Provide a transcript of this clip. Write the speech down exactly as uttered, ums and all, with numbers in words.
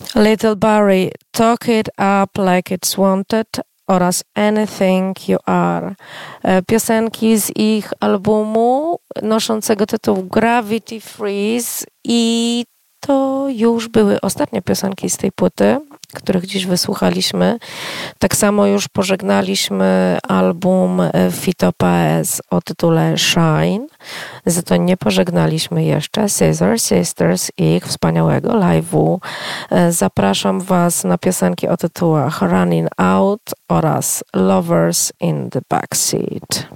Little Barry, Talk It Up Like It's Wanted oraz Anything You Are. Piosenki z ich albumu noszącego tytuł Gravity Freeze i to już były ostatnie piosenki z tej płyty, których dziś wysłuchaliśmy. Tak samo już pożegnaliśmy album Fito Paez o tytule Shine. Za to nie pożegnaliśmy jeszcze Scissor Sisters i ich wspaniałego live'u. Zapraszam Was na piosenki o tytułach Running Out oraz Lovers in the Backseat.